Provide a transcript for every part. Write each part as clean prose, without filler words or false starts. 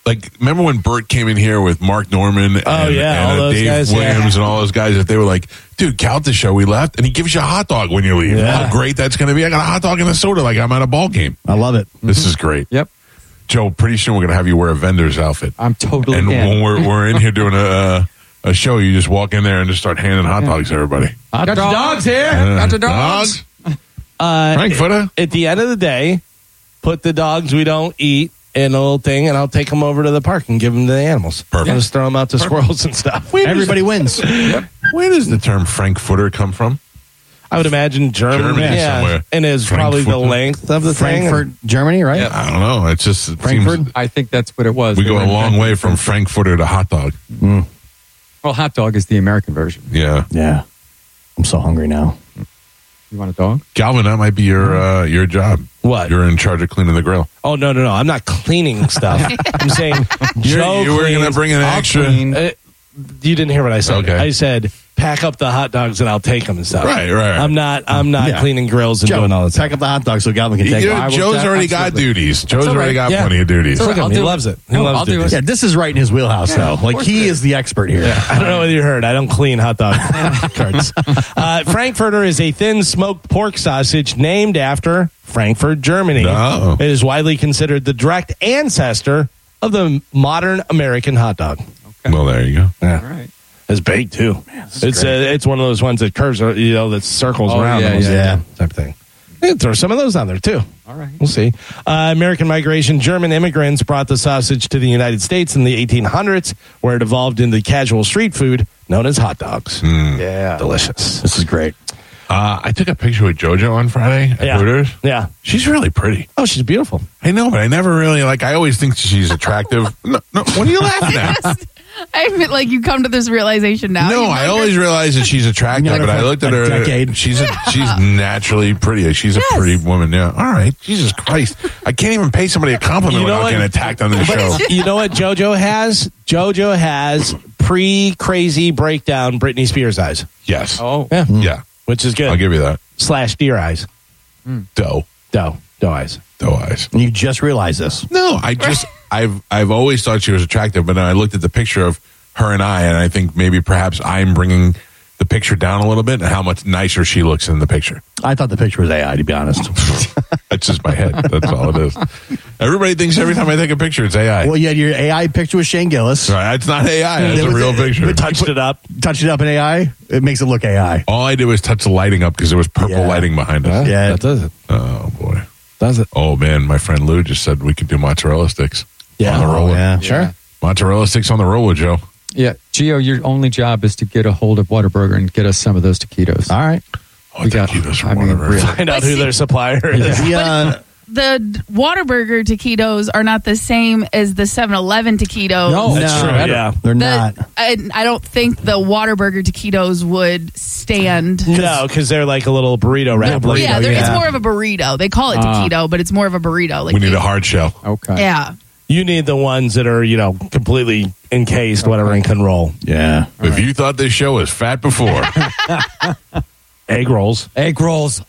like, remember when Bert came in here with Mark Norman and, all those Dave guys, Williams and all those guys, that they were like, dude, count the show, we left, and he gives you a hot dog when you leave. Yeah. How great that's going to be. I got a hot dog and a soda like I'm at a ball game. I love it. This is great. Yep. Joe, pretty soon we're going to have you wear a vendor's outfit. I'm totally And in. when we're in here doing a show, you just walk in there and just start handing hot dogs to everybody. Hot Got your dogs here. Got your dogs. Frankfurter? At the end of the day, put the dogs we don't eat in a little thing, and I'll take them over to the park and give them to the animals. Perfect. Just throw them out to squirrels and stuff. Everybody wins. Where does the term Frankfurter come from? I would imagine Germany, Germany somewhere. and is probably the Frankfurt. length of the thing. Frankfurt, Germany, right? Yep. I don't know. It just it Frankfurt? seems I think that's what it was. we They go were a long inventing way from Frankfurter to hot dog. Well, hot dog is the American version. Yeah. Yeah. I'm so hungry now. You want a dog? Galvin, that might be your job. What? You're in charge of cleaning the grill. Oh, no. I'm not cleaning stuff. I'm saying Joe you were going to cleans. bring an I'll extra. clean. You didn't hear what I said. Okay. I said pack up the hot dogs and I'll take them and stuff. Right. I'm not Yeah. cleaning grills and Joe, doing all that stuff. pack up the hot dog so Galvin can take You it. know, I will Joe's already got absolutely. duties. Joe's all already right. got Yeah. plenty of duties. Look at him. I'll He do loves it. He No, loves I'll do it. it. Yeah, this is right in his wheelhouse, though. Like, he is the expert here. I don't know whether you heard. I don't clean hot dog carts. Frankfurter is a thin smoked pork sausage named after Frankfurt, Germany. Oh. It is widely considered the direct ancestor of the modern American hot dog. Well, there you go. Yeah. All right. It's baked too. It's one of those ones that curves, that circles Oh, around. yeah, almost, yeah. type thing. You can throw some of those on there too. All right. We'll see. American migration. German immigrants brought the sausage to the United States in the 1800s, where it evolved into casual street food known as hot dogs. Yeah. Delicious. This is great. I took a picture with JoJo on Friday at Hooters. Yeah. She's really pretty. Oh, she's beautiful. I know, but I never really, I always think she's attractive. No, what are you laughing at? I mean, like, you come to this realization now. No, I always realize that she's attractive, You know, but I looked at a her. decade. She's naturally pretty. She's a pretty woman. Yeah. All right. Jesus Christ. I can't even pay somebody a compliment You know without what? getting attacked on this show. You know what JoJo has? JoJo has pre-crazy breakdown Britney Spears eyes. Yes. Oh. Yeah. Yeah. Which is good. I'll give you that. / deer eyes. Doe Doe eyes. eyes. You just realized this. No, I've always thought she was attractive, but then I looked at the picture of her and I think maybe perhaps I'm bringing the picture down a little bit and how much nicer she looks in the picture. I thought the picture was AI, to be honest. That's just my head. That's all it is. Everybody thinks every time I take a picture, it's AI. Well, you had your AI picture with Shane Gillis. Right, it's not AI. It's a real picture. But Touched it up. touch it up in AI, it makes it look AI. All I did was touch the lighting up because there was purple Yeah. lighting behind us. Yeah. That does it. Oh, boy. Does it? Oh, man. My friend Lou just said we could do mozzarella sticks. Yeah. On the roller. yeah. Sure. Mozzarella sticks on the roller, Joe. Yeah. Gio, your only job is to get a hold of Whataburger and get us some of those taquitos. All right. Oh, We thank got- you. Those I are mean, whatever. really. Find out who their supplier is. Yeah. The Whataburger taquitos are not the same as the 7-Eleven taquitos. No. That's true. Yeah. They're not. I don't think the Whataburger taquitos would stand. No, because they're like a little burrito wrap. burrito, Yeah, it's yeah. more of a burrito. They call it taquito, but it's more of a burrito. Like We need a hard shell. Okay. Yeah. You need the ones that are, completely encased, whatever, and can roll. Yeah. If you thought this show was fat before. Egg rolls. Egg rolls.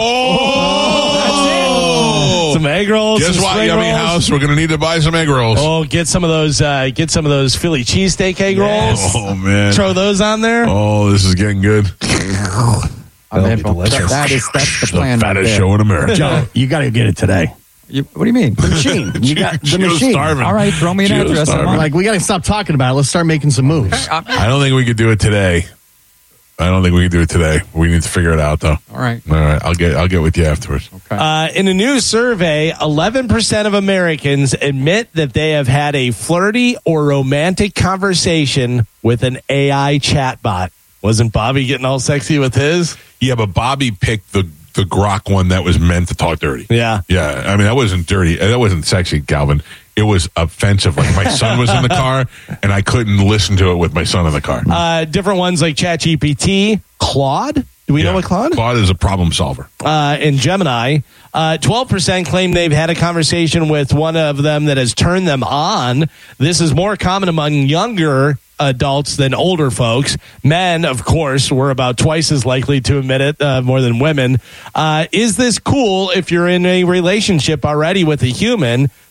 Oh! Some egg rolls. Guess some what, spring Yummy rolls. House? We're going to need to buy some egg rolls. Oh, get some of those Philly cheesesteak egg rolls. Oh, man. Throw those on there. Oh, this is getting good. I'm in. be delicious. That's the plan. The right fattest there. show in America. Joe, you got to get it today. What do you mean? The machine. You got the Gio's machine. starving. All right, throw me an Gio's address. I'm starving. on. Like, we got to stop talking about it. Let's start making some moves. I don't think we could do it today. I don't think we can do it today. We need to figure it out, though. All right. All right, I'll get with you afterwards. Okay. In a new survey, 11% of Americans admit that they have had a flirty or romantic conversation with an AI chatbot. Wasn't Bobby getting all sexy with his? Yeah, but Bobby picked the Grok one that was meant to talk dirty. Yeah. Yeah, I mean, that wasn't dirty. That wasn't sexy, Calvin. It was offensive. Like, my son was in the car, and I couldn't listen to it with my son in the car. Different ones like ChatGPT, Claude. Do we know what Claude? Claude is a problem solver. And Gemini. 12% claim they've had a conversation with one of them that has turned them on. This is more common among younger adults than older folks. Men, of course, were about twice as likely to admit it, more than women. Is this cool if you're in a relationship already with a human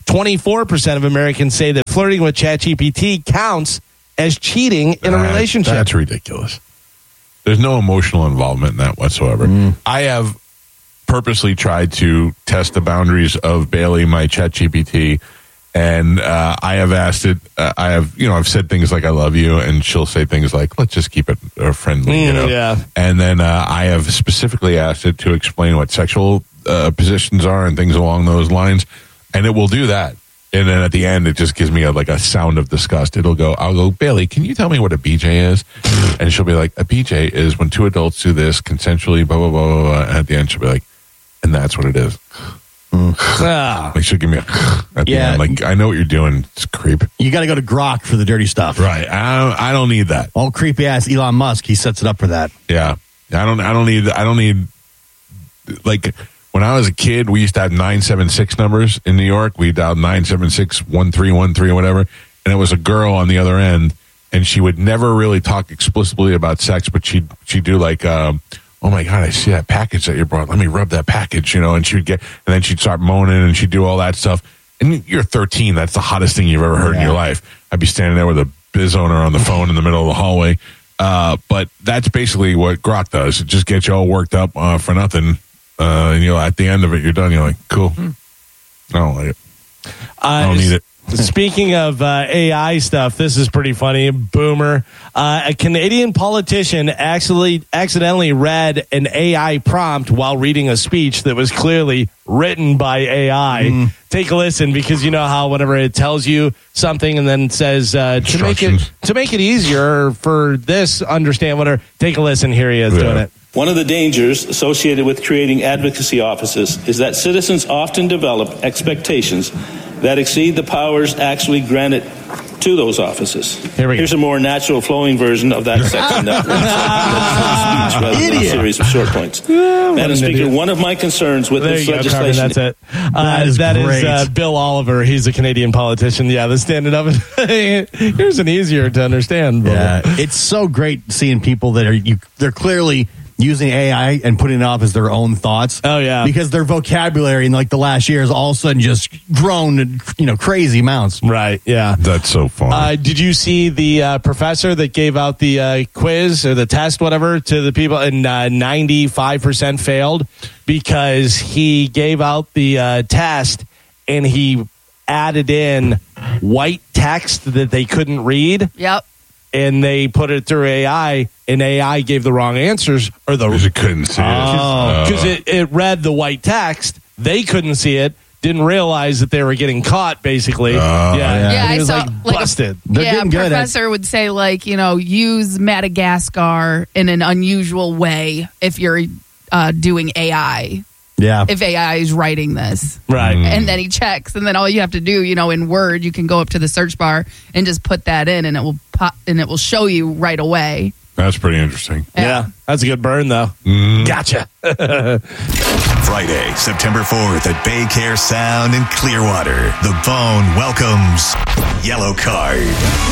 24% of Americans say that flirting with ChatGPT counts as cheating in a relationship. That's ridiculous. There's no emotional involvement in that whatsoever. I have purposely tried to test the boundaries of Bailey, my ChatGPT, and I have asked it. I've said things like "I love you," and she'll say things like "Let's just keep it friendly," Yeah. And then I have specifically asked it to explain what sexual positions are and things along those lines, and it will do that. And then at the end, it just gives me a sound of disgust. I'll go, Bailey, can you tell me what a BJ is? And she'll be like, a BJ is when two adults do this consensually, blah, blah, blah, blah, blah. And at the end, she'll be like, and that's what it is. Like, she'll give me at the end. Like, I know what you're doing. It's creep. You got to go to Grok for the dirty stuff. Right. I don't need that. All creepy ass Elon Musk, he sets it up for that. Yeah. I don't need, like, when I was a kid, we used to have 976 numbers in New York. We dialed 976-1313 or whatever. And it was a girl on the other end. And she would never really talk explicitly about sex, but she'd do like, oh my God, I see that package that you brought. Let me rub that package, and and then she'd start moaning and she'd do all that stuff. And you're 13. That's the hottest thing you've ever heard in your life. I'd be standing there with a biz owner on the phone in the middle of the hallway. But that's basically what Grok does. It just gets you all worked up for nothing. And at the end of it, you're done. You're like, cool. I don't like it. I don't need it. Speaking of AI stuff, this is pretty funny. Boomer. A Canadian politician accidentally read an AI prompt while reading a speech that was clearly written by AI. Take a listen, because you know how whenever it tells you something and then says to make it easier for this, understand whatever. Take a listen. Here he is doing it. One of the dangers associated with creating advocacy offices is that citizens often develop expectations that exceed the powers actually granted to those offices. Here's a more natural flowing version of that section that speech rather than a series of short points. Madam Speaker, one of my concerns with this legislation... That's it. That is Bill Oliver. He's a Canadian politician. Yeah, the standing up. Here's an easier to understand. Yeah, it's so great seeing people that they're clearly using AI and putting it off as their own thoughts. Oh, yeah. Because their vocabulary in the last year has all of a sudden just grown, crazy amounts. Right, yeah. That's so fun. Did you see the professor that gave out the quiz or the test, whatever, to the people, and 95% failed because he gave out the test and he added in white text that they couldn't read? Yep. And they put it through AI, and AI gave the wrong answers, or because it couldn't see it. Because it read the white text, they couldn't see it, didn't realize that they were getting caught. Basically, yeah. It was I saw busted. A professor would say use Madagascar in an unusual way if you're doing AI. Yeah. If AI is writing this. Right. And then he checks, and then all you have to do, in Word, you can go up to the search bar and just put that in, and it will pop, and it will show you right away. That's pretty interesting. Yeah. That's a good burn, though. Gotcha. Friday, September 4th at Bay Care Sound in Clearwater. The Bone welcomes Yellow Card.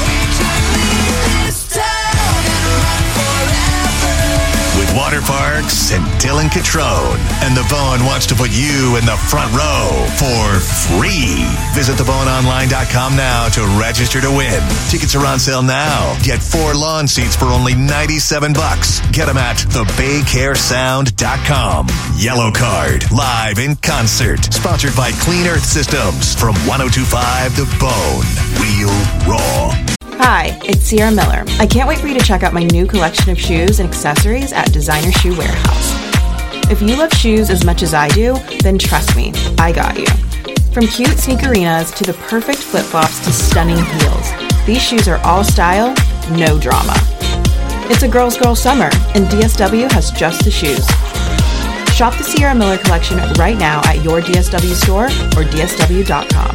With Water Parks and Dylan Catrone. And The Bone wants to put you in the front row for free. Visit theboneonline.com now to register to win. Tickets are on sale now. Get 4 lawn seats for only $97. Get them at thebaycaresound.com. Yellow Card, live in concert. Sponsored by Clean Earth Systems from 102.5 The Bone. Real Raw. Hi, it's Sierra Miller. I can't wait for you to check out my new collection of shoes and accessories at Designer Shoe Warehouse. If you love shoes as much as I do, then trust me, I got you. From cute sneakerinas to the perfect flip-flops to stunning heels, these shoes are all style, no drama. It's a girl's girl summer, and DSW has just the shoes. Shop the Sierra Miller collection right now at your DSW store or dsw.com.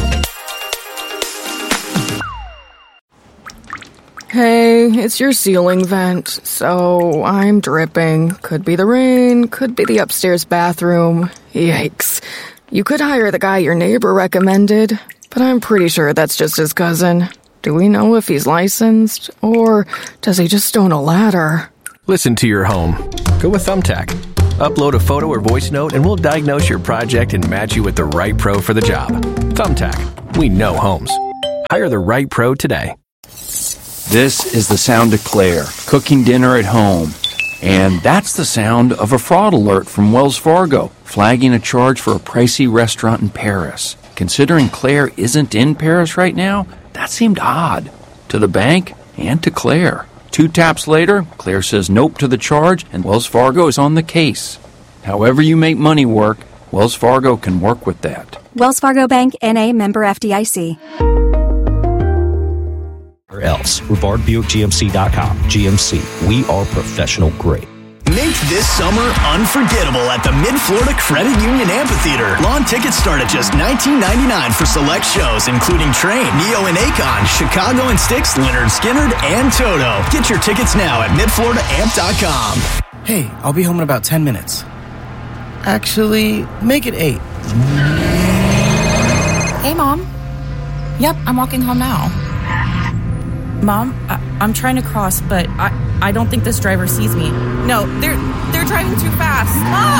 Hey, it's your ceiling vent, so I'm dripping. Could be the rain, could be the upstairs bathroom. Yikes. You could hire the guy your neighbor recommended, but I'm pretty sure that's just his cousin. Do we know if he's licensed, or does he just own a ladder? Listen to your home. Go with Thumbtack. Upload a photo or voice note and we'll diagnose your project and match you with the right pro for the job. Thumbtack. We know homes. Hire the right pro today. This is the sound of Claire cooking dinner at home. And that's the sound of a fraud alert from Wells Fargo, flagging a charge for a pricey restaurant in Paris. Considering Claire isn't in Paris right now, that seemed odd. To the bank and to Claire. 2 taps later, Claire says nope to the charge, and Wells Fargo is on the case. However you make money work, Wells Fargo can work with that. Wells Fargo Bank, N.A., member FDIC. Or else. RivardBuickGMC.com. GMC. We are professional grade. Make this summer unforgettable at the Mid-Florida Credit Union Amphitheater. Lawn tickets start at just $19.99 for select shows, including Train, Neo and Akon, Chicago and Styx, Leonard Skinner, and Toto. Get your tickets now at midfloridaamp.com. Hey, I'll be home in about 10 minutes. Actually, make it 8. Hey, Mom. Yep, I'm walking home now. Mom, I'm trying to cross, but I don't think this driver sees me. No, they're driving too fast.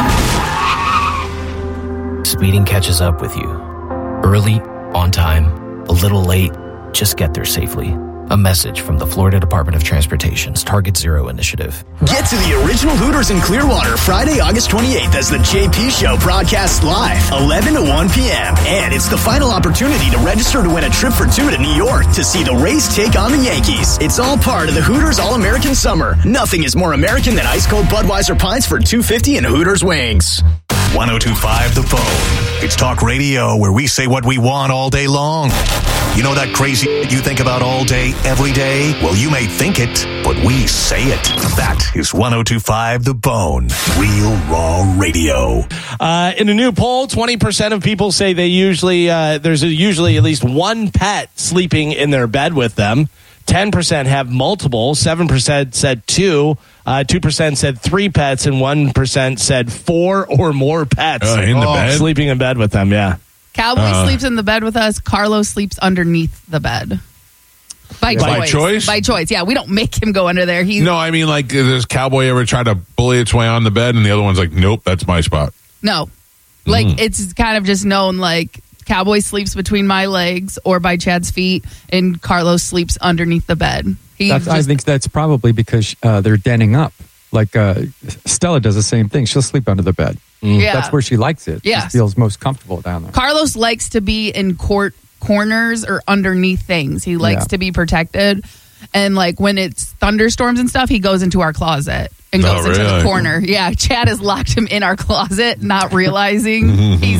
Mom! Speeding catches up with you. Early, on time, a little late, just get there safely. A message from the Florida Department of Transportation's Target Zero initiative. Get to the original Hooters in Clearwater Friday, August 28th as the JP Show broadcasts live, 11 to 1 p.m. And it's the final opportunity to register to win a trip for 2 to New York to see the Rays take on the Yankees. It's all part of the Hooters All-American Summer. Nothing is more American than ice-cold Budweiser pints for $2.50 and Hooters wings. 102.5 The Phone. It's talk radio where we say what we want all day long. You know that crazy you think about all day, every day? Well, you may think it, but we say it. That is 102.5 The Bone. Real raw radio. In a new poll, 20% of people say they there's usually at least one pet sleeping in their bed with them. 10% have multiple. 7% said 2. 2% said 3 pets, and 1% said 4 or more pets. In the bed? Sleeping in bed with them, yeah. Cowboy sleeps in the bed with us. Carlos sleeps underneath the bed. By choice? By choice, yeah. We don't make him go under there. No, I mean, like, does Cowboy ever try to bully its way on the bed, and the other one's like, nope, that's my spot? No. Like, it's kind of just known, like, Cowboy sleeps between my legs or by Chad's feet, and Carlos sleeps underneath the bed. I think that's probably because they're denning up. Like Stella does the same thing. She'll sleep under the bed. Yeah. That's where she likes it. Yes. She feels most comfortable down there. Carlos likes to be in corners or underneath things. He likes to be protected. And like when it's thunderstorms and stuff, he goes into our closet and goes into the corner. Yeah, Chad has locked him in our closet, not realizing he's,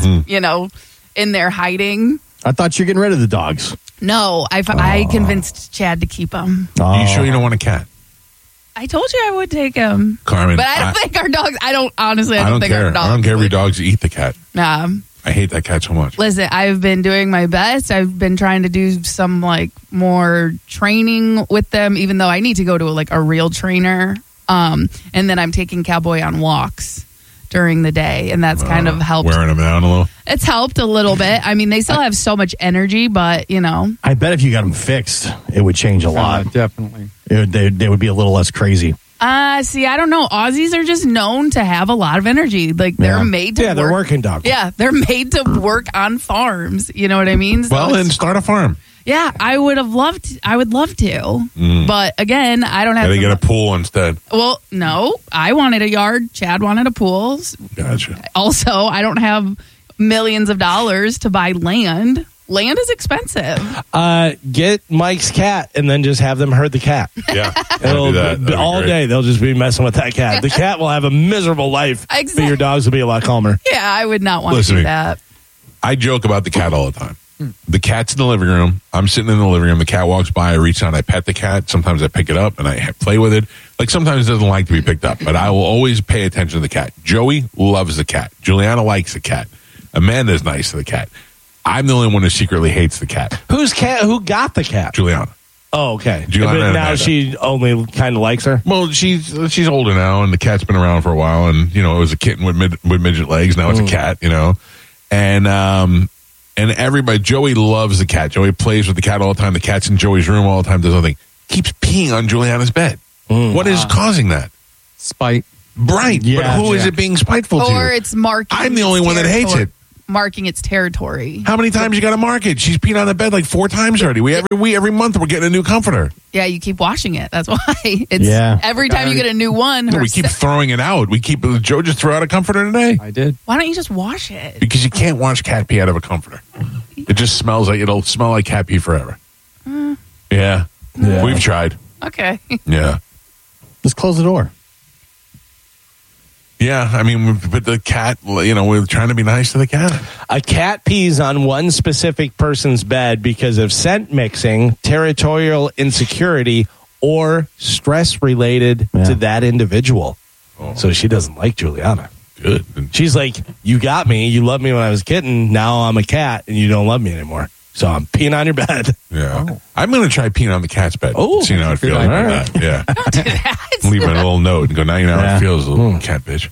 in there hiding. I thought you were getting rid of the dogs. No, I convinced Chad to keep him. You sure you don't want a cat? I told you I would take him. Carmen. But I don't think our dogs, I don't think care. our dogs. I don't care if your dogs eat the cat. Nah. I hate that cat so much. Listen, I've been doing my best. I've been trying to do some like more training with them, even though I need to go to a real trainer. And then I'm taking Cowboy on walks during the day, and that's kind of helped. Wearing them down a little? It's helped a little bit. I mean, they still have so much energy, but, I bet if you got them fixed, it would change a lot. Definitely. They would be a little less crazy. See, I don't know. Aussies are just known to have a lot of energy. Like, they're made to work. they're working dogs. Yeah, they're made to work on farms. You know what I mean? Well, then start a farm. Yeah, I would love to. But again, I don't have to get a pool instead. Well, no. I wanted a yard. Chad wanted a pool. Gotcha. Also, I don't have millions of dollars to buy land. Land is expensive. Get Mike's cat and then just have them herd the cat. Yeah. All day they'll just be messing with that cat. The cat will have a miserable life, but your dogs will be a lot calmer. Yeah, I would not want to do that. I joke about the cat all the time. The cat's in the living room. I'm sitting in the living room. The cat walks by. I reach out. I pet the cat. Sometimes I pick it up and I play with it. Like sometimes it doesn't like to be picked up, but I will always pay attention to the cat. Joey loves the cat. Juliana likes the cat. Amanda's nice to the cat. I'm the only one who secretly hates the cat. Who got the cat? Juliana. Oh, okay. Juliana but now she only kind of likes her? Well, she's older now, and the cat's been around for a while, and, it was a kitten with midget legs. Now it's a cat, And everybody, Joey loves the cat. Joey plays with the cat all the time. The cat's in Joey's room all the time, does nothing. Keeps peeing on Juliana's bed. What is causing that? Spite. Right. Yeah, but who is it being spiteful to? Or it's marking. I'm the only one that hates it. Marking its territory. How many times you got to mark it? She's peed on the bed like 4 times already. Every month we're getting a new comforter. Yeah, you keep washing it. That's why. Every time you get a new one. We keep throwing it out. Joe just threw out a comforter today. I did. Why don't you just wash it? Because you can't wash cat pee out of a comforter. It just smells like, it'll smell like cat pee forever. Yeah. We've tried. Okay. Yeah. Just close the door. Yeah, I mean, but the cat, we're trying to be nice to the cat. A cat pees on one specific person's bed because of scent mixing, territorial insecurity, or stress related to that individual. Oh. So she doesn't like Juliana. Good. She's like, you got me. You loved me when I was a kitten. Now I'm a cat and you don't love me anymore. So I'm peeing on your bed. Yeah. Oh. I'm going to try peeing on the cat's bed. Oh, see how it feels. All right. Yeah. Don't do that. Leave it a little note and go, now you know how it feels, a little cat bitch.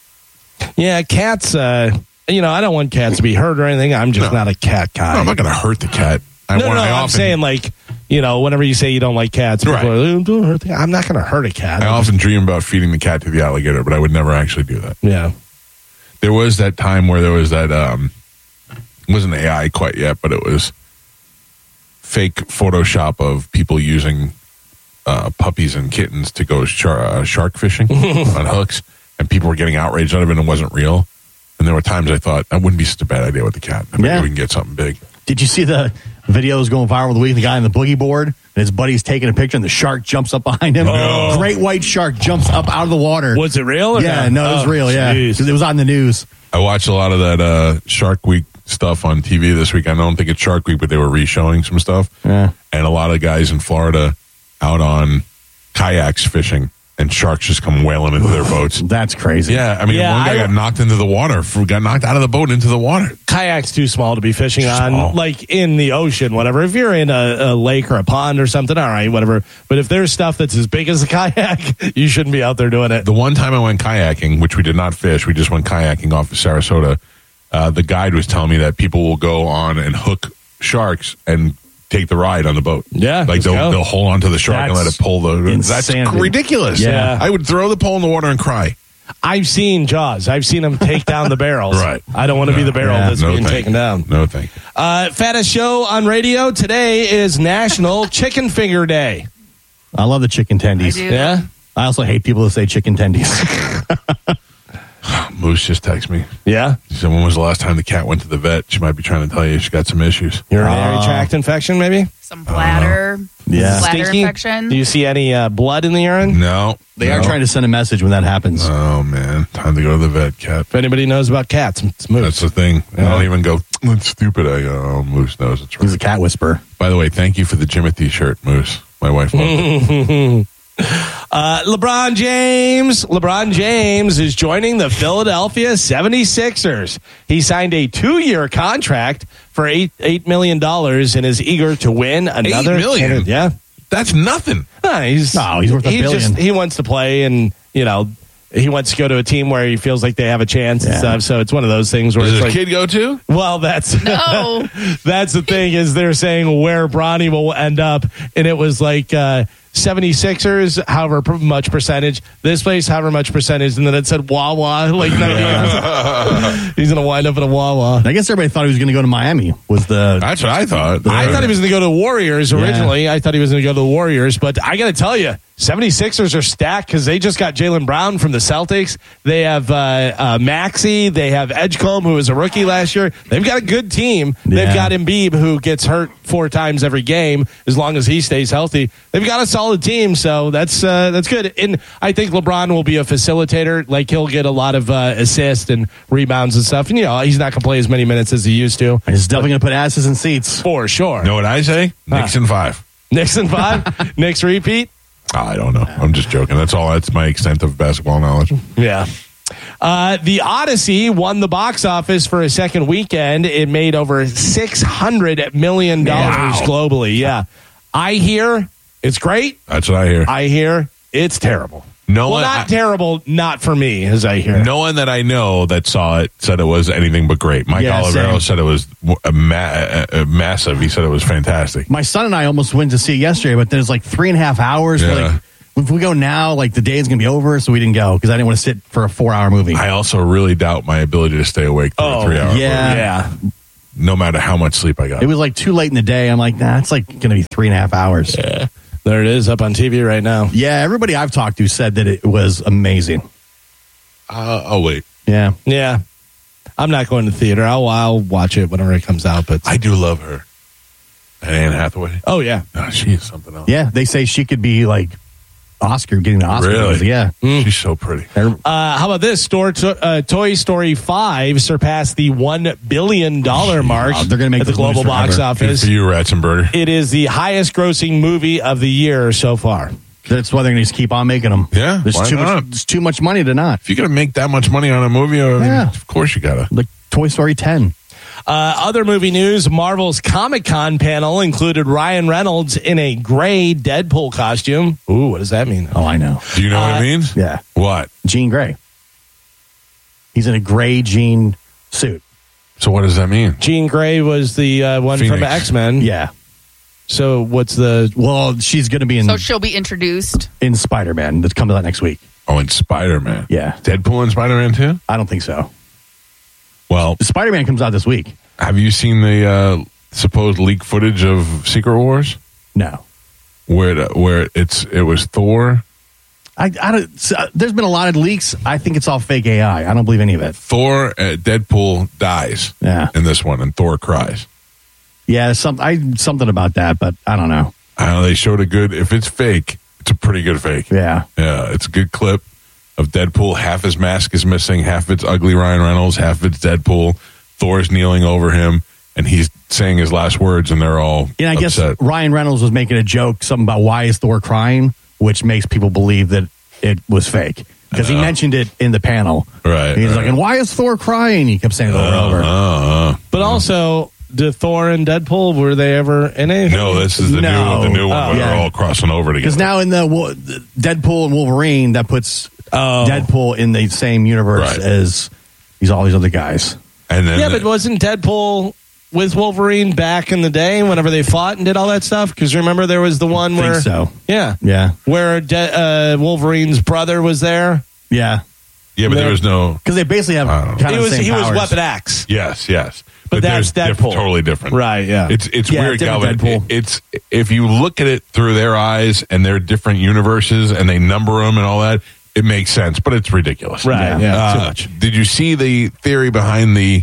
Yeah, cats, I don't want cats to be hurt or anything. I'm just not a cat guy. No, I'm not going to hurt the cat. I'm saying whenever you say you don't like cats, people are like, don't hurt the cat. I'm not going to hurt a cat. I often dream about feeding the cat to the alligator, but I would never actually do that. Yeah. There was that time where there was that, it wasn't AI quite yet, but it was fake Photoshop of people using puppies and kittens to go shark fishing on hooks, and people were getting outraged out of it and it wasn't real. And there were times I thought, that wouldn't be such a bad idea with the cat. Maybe we can get something big. Did you see the videos going viral the week? The guy on the boogie board and his buddy's taking a picture and the shark jumps up behind him. Oh. Great white shark jumps up out of the water. Was it real? Or yeah, no, it was real. Geez. Yeah, it was on the news. I watched a lot of that Shark Week stuff on TV this week. I don't think it's Shark Week, but they were re-showing some stuff. Yeah. And a lot of guys in Florida out on kayaks fishing, and sharks just come wailing into their boats. That's crazy. Yeah, I mean, one guy got knocked into the water, got knocked out of the boat into the water. Kayak's too small to be fishing on, like in the ocean, whatever. If you're in a lake or a pond or something, all right, whatever. But if there's stuff that's as big as a kayak, you shouldn't be out there doing it. The one time I went kayaking, which we did not fish, we just went kayaking off of Sarasota, the guide was telling me that people will go on and hook sharks and take the ride on the boat. Yeah. Like they'll hold on to the shark and let it pull the... That's ridiculous. Yeah. I would throw the pole in the water and cry. I've seen Jaws. I've seen them take down the barrels. Right. I don't want to be the barrel that's being taken down. No, thank you. Fattest show on radio today is National Chicken Finger Day. I love the chicken tendies. I do. Yeah? I also hate people who say chicken tendies. Moose just texted me. Yeah? She said, when was the last time the cat went to the vet? She might be trying to tell you she got some issues. Urinary tract infection, maybe? Some bladder. Yeah. Bladder Stinky? infection. Do you see any blood in the urine? No. They are trying to send a message when that happens. Oh, man. Time to go to the vet, cat. If anybody knows about cats, it's Moose. That's the thing. I don't even go, that's stupid. Moose knows it's right. He's a cat whisperer. By the way, thank you for the Jimothy shirt, Moose. My wife loved it. LeBron James is joining the Philadelphia 76ers. He signed a 2-year contract for $8 million and is eager to win another. $8 million? Yeah. That's nothing. He's worth $1 billion. He wants to play, and, he wants to go to a team where he feels like they have a chance and stuff. So it's one of those things where Does it's his like, kid go to? Well, that's the thing is they're saying where Bronny will end up, and it was like 76ers, however much percentage. This place, however much percentage, and then it said Wawa. Like he's gonna wind up in a Wawa. I guess everybody thought he was going to go to Miami. That's what I thought. I thought he was going to go to the Warriors originally. I thought he was going to go to the Warriors, but I got to tell you, 76ers are stacked because they just got Jaylen Brown from the Celtics. They have Maxey. They have Edgecombe, who was a rookie last year. They've got a good team. They've got Embiid, who gets hurt 4 times every game as long as he stays healthy. They've got a solid team, so that's good. And I think LeBron will be a facilitator. Like, he'll get a lot of assists and rebounds and stuff. And, he's not going to play as many minutes as he used to. He's definitely going to put asses in seats. For sure. Know what I say? Knicks in 5. Knicks in 5? Knicks repeat? I don't know. I'm just joking. That's my extent of basketball knowledge. Yeah. The Odyssey won the box office for a second weekend. It made over $600 million globally. Yeah. I hear it's great. That's what I hear. I hear it's terrible. Terrible, not for me, as I hear. No one that I know that saw it said it was anything but great. Mike Olivero said it was massive. He said it was fantastic. My son and I almost went to see it yesterday, but then it's like 3.5 hours. Yeah. If we go now, like the day is going to be over, so we didn't go because I didn't want to sit for a 4-hour movie. I also really doubt my ability to stay awake for a 3 hour movie. Yeah. No matter how much sleep I got. It was like too late in the day. I'm like, nah, it's like going to be 3.5 hours. Yeah. There it is up on TV right now. Yeah, everybody I've talked to said that it was amazing. I'll wait. Yeah. Yeah. I'm not going to theater. I'll watch it whenever it comes out. But I do love her. Anne Hathaway. Oh, yeah. Oh, she is something else. Yeah, they say she could be like getting the Oscar. Really? Yeah. She's so pretty. How about this? Toy Story 5 surpassed the $1 billion mark they're gonna make at the those global movies box forever. office. Good for you, Ratzenberger. It is the highest grossing movie of the year so far. That's why they're going to just keep on making them. Yeah, There's why too not? much. There's too much money to not. If you're going to make that much money on a movie, of course you got to. Like Toy Story 10. Other movie news, Marvel's Comic-Con panel included Ryan Reynolds in a gray Deadpool costume. Ooh, what does that mean? Oh, I know. Do you know what it means? Yeah. What? Jean Grey. He's in a gray jean suit. So what does that mean? Jean Grey was the one Phoenix. from X-Men. Yeah. So what's the... Well, she's going to be So she'll be introduced. in Spider-Man. That's coming out next week. Oh, in Spider-Man. Yeah. Deadpool and Spider-Man too? I don't think so. Well, Spider-Man comes out this week. have you seen the supposed leak footage of Secret Wars? No. Where it was Thor. I don't. There's been a lot of leaks. I think it's all fake AI. I don't believe any of it. Thor, Deadpool dies in this one, and Thor cries. Yeah, something about that, but I don't know. I know they showed a good. If it's fake, it's a pretty good fake. Yeah, it's a good clip of Deadpool. Half his mask is missing. Half of it's ugly Ryan Reynolds. Half of it's Deadpool. Thor's kneeling over him, and he's saying his last words, and they're all I upset. guess Ryan Reynolds was making a joke, something about why is Thor crying, which makes people believe that it was fake because he mentioned it in the panel. Right. He's like, and why is Thor crying? He kept saying it over and over. But also, did Thor and Deadpool, were they ever in anything? No, this is the new one where they're all crossing over together. Because now in the Deadpool and Wolverine, that puts Deadpool in the same universe as all these other guys. And then but wasn't Deadpool with Wolverine back in the day whenever they fought and did all that stuff? Because remember there was the one I where... think so. Yeah. Where Wolverine's brother was there. Yeah. Yeah, but there was no... Because they basically have kind of the same He was powers. Weapon X. Yes. But that's there's Deadpool. Totally different. Right, yeah. It's Yeah, weird, different Calvin. Deadpool. It's if you look at it through their eyes and their different universes and they number them and all that, it makes sense, but it's ridiculous. Right, too much. Did you see the theory behind the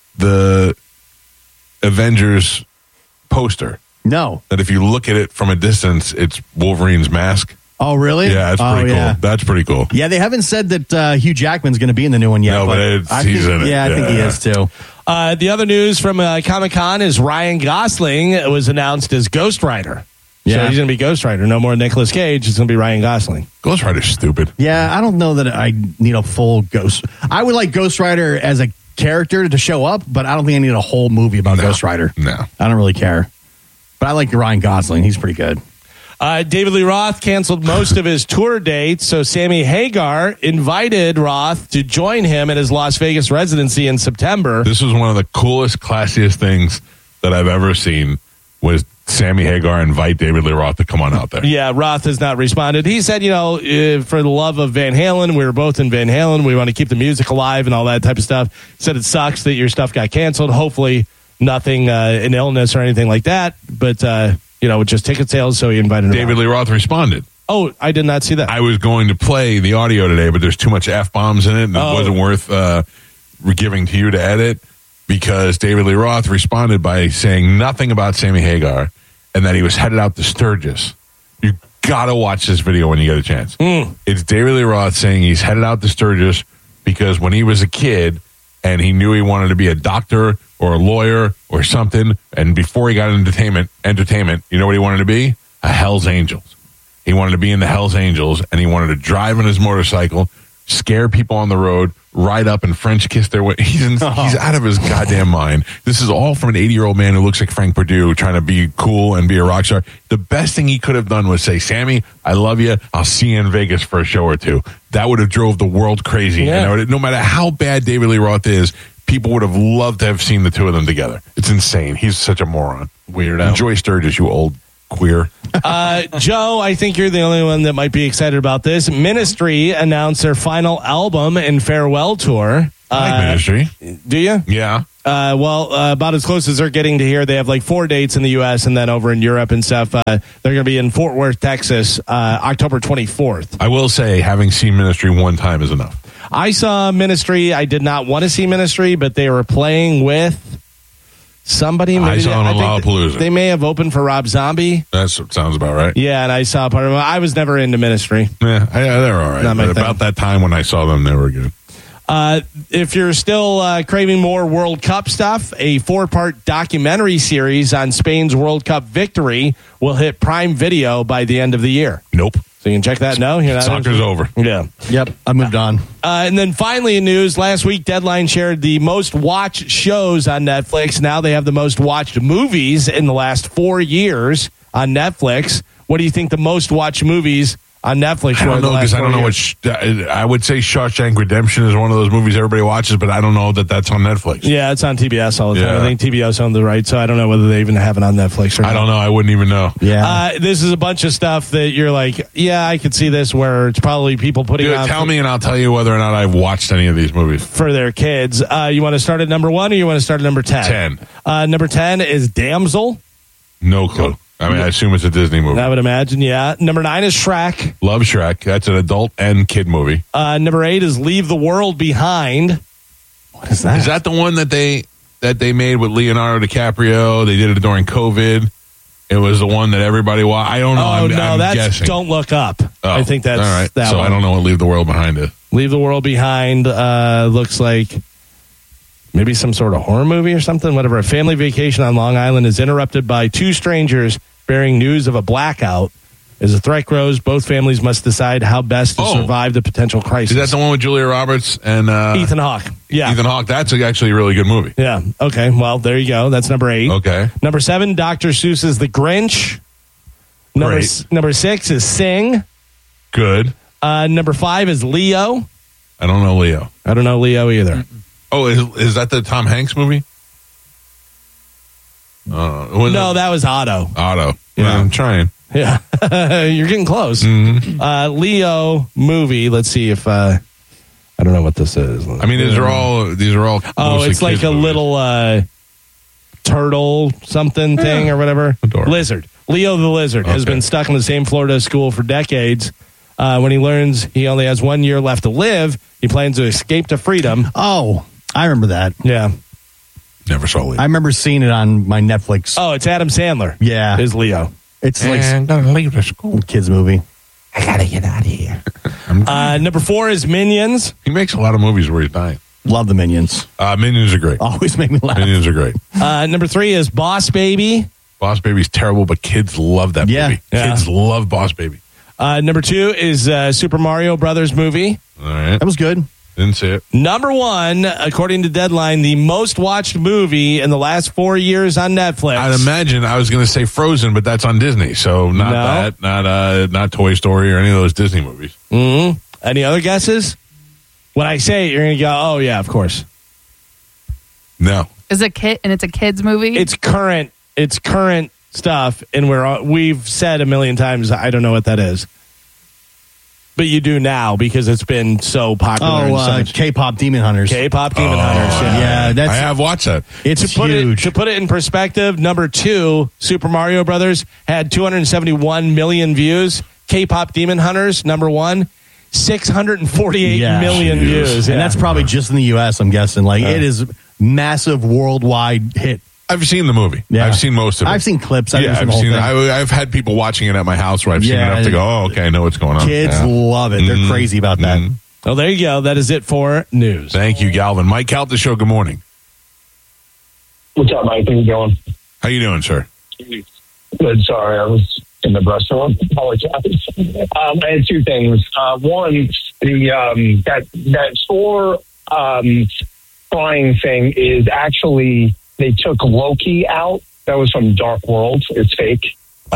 Avengers poster? No. That if you look at it from a distance, it's Wolverine's mask. Oh, really? Yeah, that's pretty cool. Yeah. That's pretty cool. Yeah, they haven't said that Hugh Jackman's going to be in the new one yet. No, but he's in it. Yeah, I think he is too. The other news from Comic-Con is Ryan Gosling was announced as Ghost Rider. So Yeah. he's going to be Ghost Rider. No more Nicolas Cage. It's going to be Ryan Gosling. Ghost Rider's stupid. Yeah, I don't know that I need a full Ghost. I would like Ghost Rider as a character to show up, but I don't think I need a whole movie about Ghost Rider. No. I don't really care. But I like Ryan Gosling. He's pretty good. David Lee Roth canceled most of his tour dates, so Sammy Hagar invited Roth to join him at his Las Vegas residency in September. This was one of the coolest, classiest things that I've ever seen was Sammy Hagar invite David Lee Roth to come on out there. Yeah, Roth has not responded. He said, for the love of Van Halen, we were both in Van Halen. We want to keep the music alive and all that type of stuff. Said it sucks that your stuff got canceled. Hopefully nothing, an illness or anything like that. But, just ticket sales, so he invited him David out. Lee Roth responded. Oh, I did not see that. I was going to play the audio today, but there's too much F-bombs in it, and it wasn't worth giving to you to edit, because David Lee Roth responded by saying nothing about Sammy Hagar and that he was headed out to Sturgis. You got to watch this video when you get a chance. It's David Lee Roth saying he's headed out to Sturgis because when he was a kid and he knew he wanted to be a doctor or a lawyer or something, and before he got into entertainment, you know what he wanted to be? A Hell's Angels. He wanted to be in the Hell's Angels, and he wanted to drive on his motorcycle, scare people on the road, ride up and French kiss their way. He's out of his goddamn mind. This is all from an 80-year-old man who looks like Frank Perdue trying to be cool and be a rock star. The best thing he could have done was say, Sammy, I love you. I'll see you in Vegas for a show or two. That would have drove the world crazy. Yeah. And no matter how bad David Lee Roth is, people would have loved to have seen the two of them together. It's insane. He's such a moron. Weirdo. Enjoy Sturgis, you old queer. Joe, I think you're the only one that might be excited about this. Ministry announced their final album and farewell tour. I like Ministry. Do you? Yeah. About as close as they're getting to here. They have like 4 dates in the U.S. and then over in Europe and stuff. They're going to be in Fort Worth, Texas, October 24th. I will say, having seen Ministry one time is enough. I saw Ministry. I did not want to see Ministry, but they were playing with somebody. I saw them on Lollapalooza. They may have opened for Rob Zombie. That sounds about right. Yeah, and I saw part of it. I was never into Ministry. Yeah, they're all right. But about that time when I saw them, they were good. If you're still craving more World Cup stuff, a 4-part documentary series on Spain's World Cup victory will hit Prime Video by the end of the year. Nope. So you can check that now. Soccer's over. Yeah. Yep. I moved on. And then finally in news, last week Deadline shared the most watched shows on Netflix. Now they have the most watched movies in the last 4 years on Netflix. What do you think the most watched movies on Netflix? I don't know, because I don't know what I would say. Shawshank Redemption is one of those movies everybody watches, but I don't know that that's on Netflix. Yeah, it's on TBS all the time. I think TBS owns the rights, so I don't know whether they even have it on Netflix or not. I don't know. I wouldn't even know. Yeah, this is a bunch of stuff that you're like, yeah, I could see this, where it's probably people putting on. Tell me, and I'll tell you whether or not I've watched any of these movies for their kids. You want to start at number 1, or you want to start at number 10? 10. Number 10 is Damsel. No clue. I mean, I assume it's a Disney movie. I would imagine, yeah. Number 9 is Shrek. Love Shrek. That's an adult and kid movie. Number 8 is Leave the World Behind. What is that? Is that the one that they made with Leonardo DiCaprio? They did it during COVID. It was the one that everybody watched. I don't know. I'm that's guessing. Don't Look Up. I think that's all right. that so one. I don't know what Leave the World Behind is. Leave the World Behind looks like maybe some sort of horror movie or something. Whatever. A family vacation on Long Island is interrupted by 2 strangers bearing news of a blackout. As the threat grows, both families must decide how best to survive the potential crisis. Is that the one with Julia Roberts and Ethan Hawke? Yeah. Ethan Hawke. That's actually a really good movie. Yeah. Okay. Well, there you go. That's number 8. Okay. Number 7, Dr. Seuss's The Grinch. Number 6 is Sing. Good. Number 5 is Leo. I don't know Leo. I don't know Leo either. Oh, is that the Tom Hanks movie? No, that was Otto. Otto. Yeah. Well, I'm trying. Yeah. You're getting close. Mm-hmm. Leo movie. Let's see if I don't know what this is. I mean, these are all it's like a movies. Little turtle something thing or whatever. Adorable. Lizard. Leo the lizard has been stuck in the same Florida school for decades. When he learns he only has 1 year left to live, he plans to escape to freedom. Oh, I remember that. Yeah. Never saw Leo. I remember seeing it on my Netflix. Oh, it's Adam Sandler. Yeah. Is Leo. It's like I'm gonna leave the school. Kids movie. I gotta get out of here. Number 4 is Minions. He makes a lot of movies where he's dying. Love the Minions. Minions are great. Always make me laugh. Minions are great. Number 3 is Boss Baby. Boss Baby's terrible, but kids love that movie. Kids love Boss Baby. Number 2 is Super Mario Brothers movie. All right. That was good. Didn't see it. Number 1, according to Deadline, the most watched movie in the last 4 years on Netflix. I'd imagine I was going to say Frozen, but that's on Disney, so not not Toy Story or any of those Disney movies. Mm-hmm. Any other guesses? When I say it, you're going to go, oh yeah, of course. No. Is it it's a kids movie? It's current stuff, and we've said a million times, I don't know what that is. But you do now because it's been so popular. Oh, K-pop Demon Hunters. K-pop Demon Hunters. Yeah, I have watched that. It's huge. To put it in perspective, number 2, Super Mario Brothers had 271 million views. K-pop Demon Hunters, number 1, 648 million views. And that's probably just in the U.S., I'm guessing. It is massive worldwide hit. I've seen the movie. Yeah. I've seen most of it. I've seen clips. I've had people watching it at my house where I've seen enough to go, oh, okay, I know what's going on. Kids love it. They're crazy about that. Well, there you go. That is it for news. Thank you, Galvin. Mike Calta the show. Good morning. What's up, Mike? How you going? How you doing, sir? Good. Sorry, I was in the restaurant. Apologize. I had 2 things. One, that Thor crying thing is actually, they took Loki out. That was from Dark World. It's fake. Okay.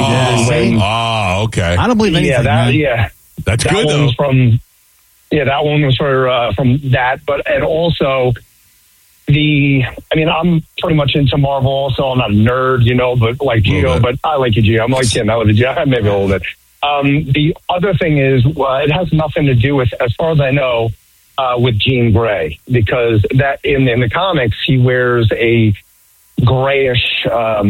I don't believe anything. That's that good one though. Was that one was from that, and also I'm pretty much into Marvel also. I'm not a nerd, but like Gio, but I like you, Gio. I'm like kidding. I was Gio, maybe a little bit. The other thing is, it has nothing to do with, as far as I know, with Jean Grey, because that in the comics he wears a grayish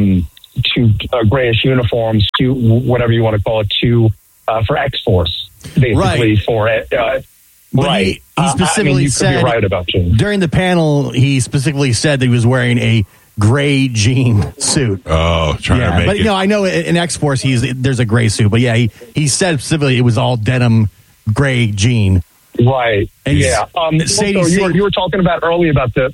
uniforms to whatever you want to call it for X-Force, basically right. For it. Right. He specifically said, could be right about Jean. During the panel, he specifically said that he was wearing a gray jean suit. Oh, trying to make it. But I know in X-Force there's a gray suit, but he said specifically it was all denim gray jean. Right. And yeah. You were talking about earlier about the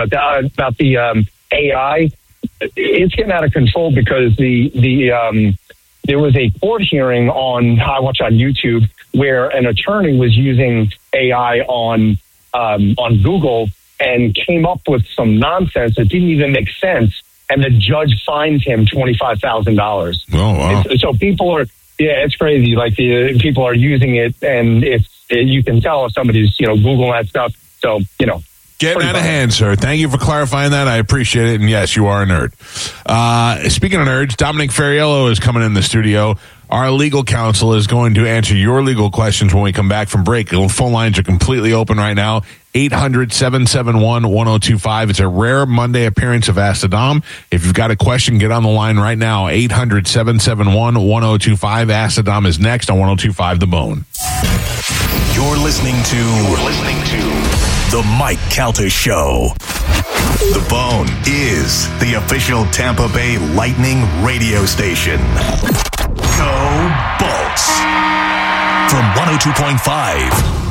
AI. It's getting out of control because there was a court hearing I watched on YouTube where an attorney was using AI on Google and came up with some nonsense that didn't even make sense, and the judge fined him $25,000. Oh, wow. So people are, it's crazy. Like people are using it, and you can tell if somebody's Googling that stuff. So Getting out of hand, sir. Thank you for clarifying that. I appreciate it. And yes, you are a nerd. Speaking of nerds, Dominic Ferriello is coming in the studio. Our legal counsel is going to answer your legal questions when we come back from break. The phone lines are completely open right now. 800-771-1025. It's a rare Monday appearance of Ask the Dom. If you've got a question, get on the line right now. 800-771-1025. Ask the Dom is next on 1025 The Bone. You're listening to The Mike Calta Show. The Bone is the official Tampa Bay Lightning radio station. Go Bolts! From 102.5